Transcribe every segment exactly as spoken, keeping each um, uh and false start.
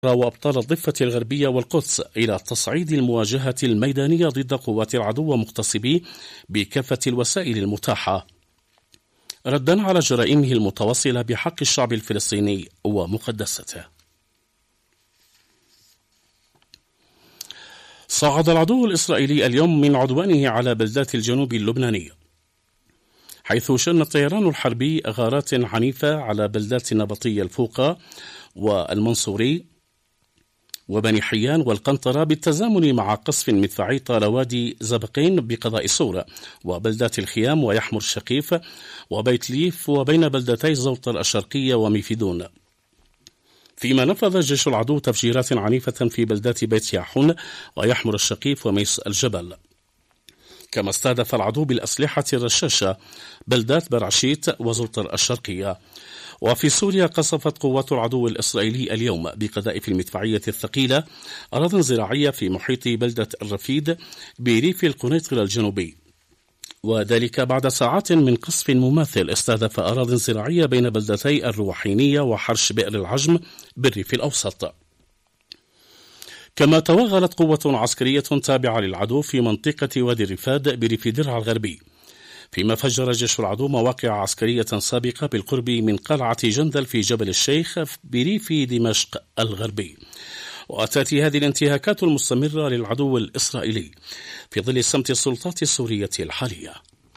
وأبطال الضفة الغربية والقدس إلى تصعيد المواجهة الميدانية ضد قوات العدو ومغتصبيه بكافة الوسائل المتاحة، ردا على جرائمه المتواصلة بحق الشعب الفلسطيني ومقدسته. صعد العدو الإسرائيلي اليوم من عدوانه على بلدات الجنوب اللبناني، حيث شن الطيران الحربي غارات عنيفة على بلدات النبطية الفوقة والمنصوري وبني حيان والقنطرة، بالتزامن مع قصف مدفعي طال وادي زبقين بقضاء سورة وبلدات الخيام ويحمر الشقيف وبيت ليف وبين بلدتي زوطر الشرقية وميفيدون. فيما نفذ جيش العدو تفجيرات عنيفة في بلدات بيت ياحون ويحمر الشقيف وميس الجبل، كما استهدف العدو بالأسلحة الرشاشة بلدات برعشيت وزوطر الشرقية. وفي سوريا قصفت قوات العدو الإسرائيلي اليوم بقذائف المدفعية الثقيلة أراضٍ زراعية في محيط بلدة الرفيد بريف القنيطرة الجنوبي، وذلك بعد ساعات من قصف مماثل استهدف أراضٍ زراعية بين بلدتي الروحينية وحرش بئر العجم بالريف الأوسط. كما توغلت قوة عسكرية تابعة للعدو في منطقة وادي الرفاد بريف درعا الغربي، فيما فجر جيش العدو مواقع عسكرية سابقة بالقرب من قلعة جندل في جبل الشيخ بريف دمشق الغربي. وتأتي هذه الانتهاكات المستمرة للعدو الإسرائيلي في ظل صمت السلطات السورية الحالية.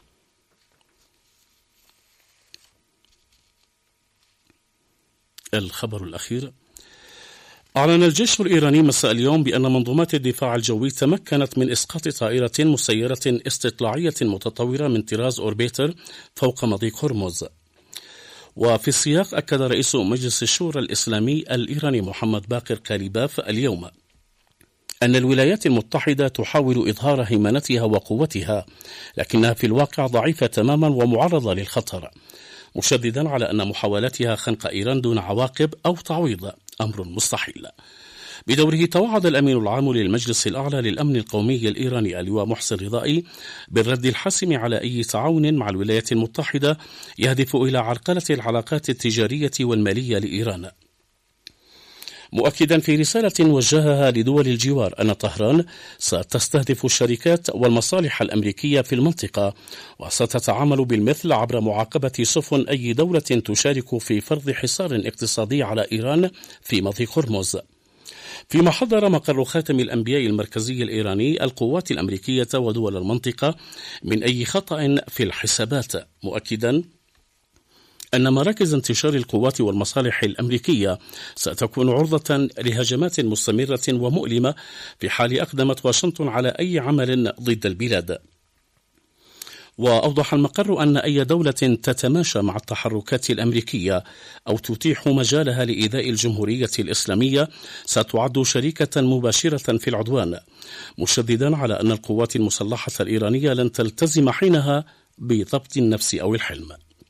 الخبر الأخير: أعلن الجيش الإيراني مساء اليوم بأن منظومات الدفاع الجوي تمكنت من إسقاط طائرة مسيرة استطلاعية متطورة من طراز أوربيتر فوق مضيق هرمز. وفي السياق أكد رئيس مجلس الشورى الإسلامي الإيراني محمد باقر كاليباف اليوم أن الولايات المتحدة تحاول إظهار هيمنتها وقوتها، لكنها في الواقع ضعيفة تماما ومعرضة للخطر، مشددا على أن محاولاتها خنق إيران دون عواقب أو تعويض أمر مستحيل. بدوره توعد الأمين العام للمجلس الأعلى للأمن القومي الإيراني اللواء محسن رضائي بالرد الحاسم على أي تعاون مع الولايات المتحدة يهدف إلى عرقلة العلاقات التجارية والمالية لإيران، مؤكدا في رسالة وجهها لدول الجوار أن طهران ستستهدف الشركات والمصالح الأمريكية في المنطقة وستتعامل بالمثل عبر معاقبة سفن أي دولة تشارك في فرض حصار اقتصادي على إيران في مضيق هرمز. فيما حذر مقر خاتم الأنبياء المركزي الإيراني القوات الأمريكية ودول المنطقة من أي خطأ في الحسابات، مؤكدا أن مراكز انتشار القوات والمصالح الأمريكية ستكون عرضة لهجمات مستمرة ومؤلمة في حال أقدمت واشنطن على أي عمل ضد البلاد. وأوضح المقر أن أي دولة تتماشى مع التحركات الأمريكية أو تتيح مجالها لإيذاء الجمهورية الإسلامية ستعد شريكة مباشرة في العدوان، مشددا على أن القوات المسلحة الإيرانية لن تلتزم حينها بضبط النفس أو الحلم.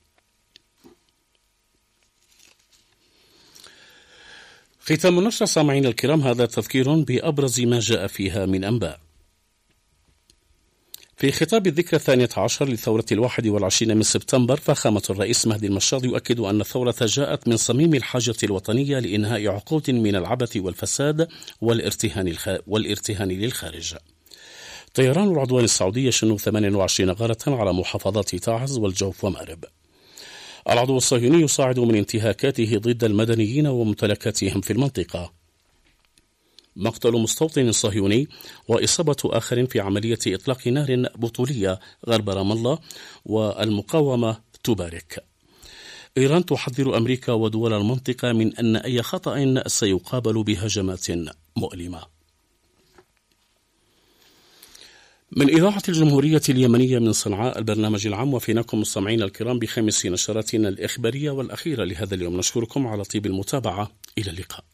ختام النشرة سامعين الكرام، هذا تذكير بأبرز ما جاء فيها من أنباء. في خطاب الذكرى الثانية عشر لثورة الواحد والعشرين من سبتمبر، فخامة الرئيس مهدي المشاط يؤكد أن الثورة جاءت من صميم الحاجة الوطنية لإنهاء عقود من العبث والفساد والارتهان, الخ... والارتهان للخارج. طيران العدوان السعودي يشن ثمانية وعشرين غارة على محافظات تعز والجوف ومأرب. العدو الصهيوني يصاعد من انتهاكاته ضد المدنيين وممتلكاتهم في المنطقة. مقتل مستوطن صهيوني وإصابة آخر في عملية إطلاق نار بطولية غرب رام الله، والمقاومة تبارك. إيران تحذر أمريكا ودول المنطقة من أن أي خطأ سيقابل بهجمات مؤلمة. من إذاعة الجمهورية اليمنية من صنعاء، البرنامج العام، وفيناكم مستمعين الكرام بخامس نشراتنا الإخبارية والأخيرة لهذا اليوم. نشكركم على طيب المتابعة، إلى اللقاء.